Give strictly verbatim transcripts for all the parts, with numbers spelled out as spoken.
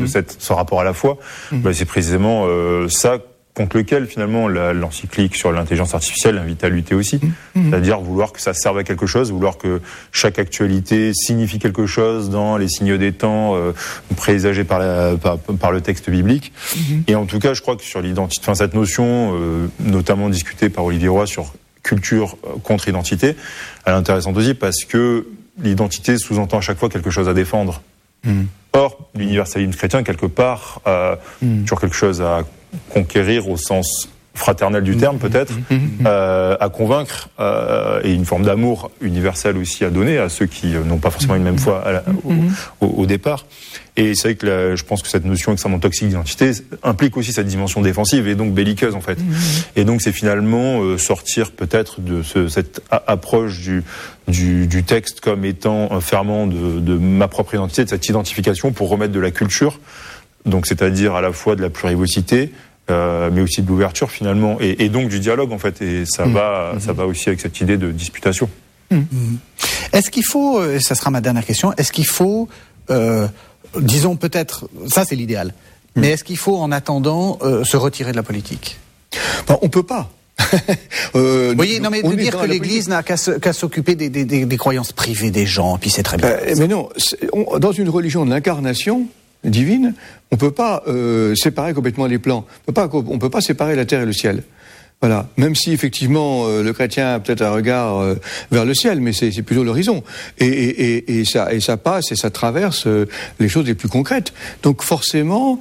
cette, ce rapport à la foi, mmh. bah, c'est précisément euh, ça contre lequel finalement la, l'encyclique sur l'intelligence artificielle invite à lutter aussi, mmh. c'est-à-dire vouloir que ça serve à quelque chose, vouloir que chaque actualité signifie quelque chose dans les signes des temps euh, présagés par, la, par, par le texte biblique. Mmh. Et en tout cas, je crois que sur l'identité, enfin cette notion, euh, notamment discutée par Olivier Roy sur culture contre identité, elle est intéressante aussi parce que l'identité sous-entend à chaque fois quelque chose à défendre. Mmh. Or, l'universalisme chrétien, quelque part, euh, mmh. toujours quelque chose à conquérir au sens fraternel du terme, peut-être, mmh. euh, à convaincre, euh, et une forme d'amour universel aussi à donner à ceux qui euh, n'ont pas forcément une même foi à la, au, au, au départ. Et c'est vrai que la, je pense que cette notion extrêmement toxique d'identité implique aussi cette dimension défensive et donc belliqueuse en fait. Mmh. Et donc c'est finalement euh, sortir peut-être de ce, cette a- approche du, du, du texte comme étant un ferment de, de ma propre identité, de cette identification pour remettre de la culture, donc c'est-à-dire à la fois de la plurivocité, euh, mais aussi de l'ouverture finalement, et, et donc du dialogue en fait. Et ça mmh. va, mmh. ça va aussi avec cette idée de disputation. Mmh. Est-ce qu'il faut, et ça sera ma dernière question, est-ce qu'il faut euh, disons peut-être, ça c'est l'idéal, mmh. mais est-ce qu'il faut en attendant euh, se retirer de la politique ? Bon, on peut pas. euh, Vous voyez, non mais de dire que l'Église n'a qu'à, se, qu'à s'occuper des, des, des, des croyances privées des gens, puis c'est très bien. Euh, mais non, on, dans une religion de l'incarnation divine, on peut pas euh, séparer complètement les plans. On peut pas, on peut pas séparer la terre et le ciel. Voilà. Même si effectivement euh, le chrétien a peut-être un regard euh, vers le ciel, mais c'est, c'est plutôt l'horizon. Et, et, et, et ça, et ça passe et ça traverse euh, les choses les plus concrètes. Donc forcément,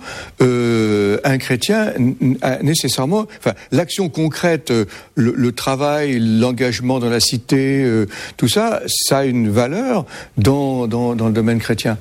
euh, un chrétien a nécessairement, enfin, l'action concrète, euh, le, le travail, l'engagement dans la cité, euh, tout ça, ça a une valeur dans dans, dans le domaine chrétien.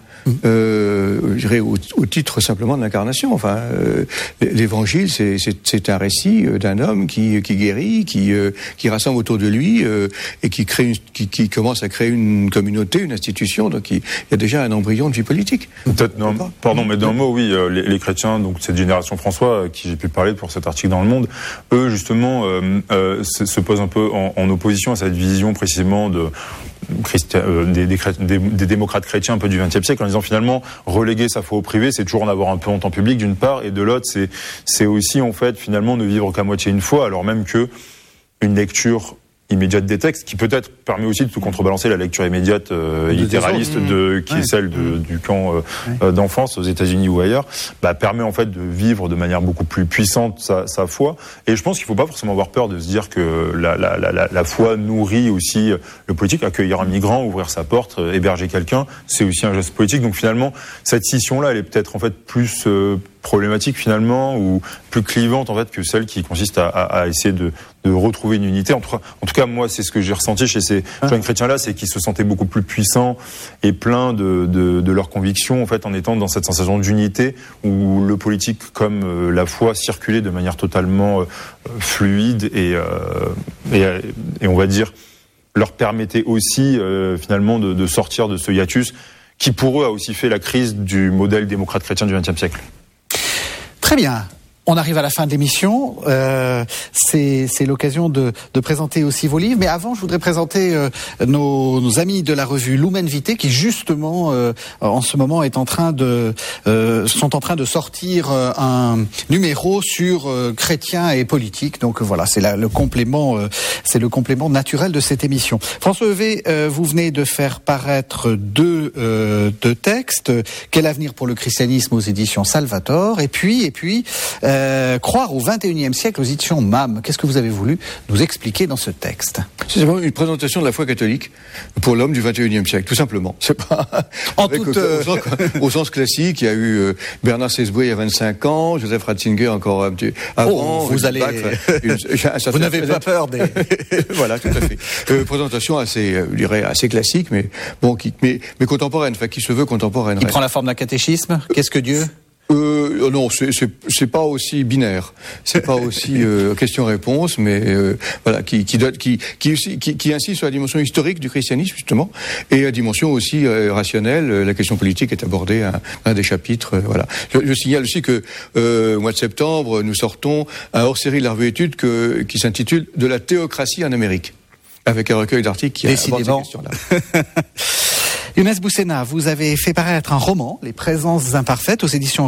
Euh, je dirais au, au titre simplement de l'incarnation. Enfin, euh, l'évangile, c'est, c'est, c'est un récit d'un homme qui, qui guérit, qui, euh, qui rassemble autour de lui euh, et qui crée, une, qui, qui commence à créer une communauté, une institution. Donc, il, il y a déjà un embryon de vie politique. Peut-être non, pardon, mais d'un mot, oui, euh, les, les chrétiens, donc cette génération François, à qui j'ai pu parler pour cet article dans Le Monde, eux justement euh, euh, se, se posent un peu en, en opposition à cette vision précisément de Christi- euh, des, des, des, des démocrates chrétiens un peu du vingtième siècle, en disant finalement reléguer sa foi au privé, c'est toujours en avoir un peu en temps public d'une part, et de l'autre c'est c'est aussi en fait finalement ne vivre qu'à moitié une foi, alors même que une lecture immédiate des textes, qui peut-être permet aussi de tout contrebalancer la lecture immédiate euh, littéraliste de, qui ouais. est celle de, du camp euh, ouais. d'enfance aux États-Unis ou ailleurs, bah, permet en fait de vivre de manière beaucoup plus puissante sa, sa foi. Et je pense qu'il ne faut pas forcément avoir peur de se dire que la, la, la, la foi nourrit aussi le politique. Accueillir un migrant, ouvrir sa porte, héberger quelqu'un, c'est aussi un geste politique. Donc finalement, cette scission-là, elle est peut-être en fait plus euh, problématique finalement, ou plus clivante en fait que celle qui consiste à, à, à essayer de, de retrouver une unité. En tout cas, en tout cas, moi, c'est ce que j'ai ressenti chez ces ah. jeunes chrétiens-là, c'est qu'ils se sentaient beaucoup plus puissants et pleins de, de, de leurs convictions en fait, en étant dans cette sensation d'unité où le politique comme euh, la foi circulait de manière totalement euh, fluide et, euh, et, et on va dire leur permettait aussi euh, finalement de, de sortir de ce hiatus qui pour eux a aussi fait la crise du modèle démocrate chrétien du vingtième siècle. Très bien. On arrive à la fin de l'émission. Euh, c'est, c'est l'occasion de, de présenter aussi vos livres. Mais avant, je voudrais présenter euh, nos, nos amis de la revue Lumen Vitae, qui justement, euh, en ce moment, est en train de, euh, sont en train de sortir euh, un numéro sur euh, chrétiens et politique. Donc voilà, c'est la, le complément, euh, c'est le complément naturel de cette émission. François Heuvet, euh, vous venez de faire paraître deux, euh, deux textes. Quel avenir pour le christianisme aux éditions Salvator. Et puis, et puis. Euh, Euh, croire au vingt et unième siècle aux éditions M A M. Qu'est-ce que vous avez voulu nous expliquer dans ce texte ? C'est vraiment une présentation de la foi catholique pour l'homme du vingt et unième siècle, tout simplement. C'est pas en avec, toute, au, au, sens, au sens classique. Il y a eu euh, Bernard Sesboué il y a vingt-cinq ans, Joseph Ratzinger encore un petit avant. Oh, vous allez, Bach, une, une, vous n'avez pas peur des. Voilà, tout à fait. Euh, présentation assez, euh, je dirais, assez classique, mais bon, qui, mais, mais contemporaine, enfin, qui se veut contemporaine. Qui prend la forme d'un catéchisme. Qu'est-ce que Dieu ? Euh, non, c'est, c'est, c'est pas aussi binaire, c'est pas aussi euh, question-réponse, mais euh, voilà, qui qui, donne, qui qui qui qui insiste sur la dimension historique du christianisme justement, et la dimension aussi euh, rationnelle. La question politique est abordée à un, un des chapitres. Euh, voilà. Je, je signale aussi que euh, au mois de septembre, nous sortons un hors-série de la revue Études que, qui s'intitule « De la théocratie en Amérique », avec un recueil d'articles qui aborde ces questions-là. Younes Boussena, vous avez fait paraître un roman, Les Présences imparfaites, aux éditions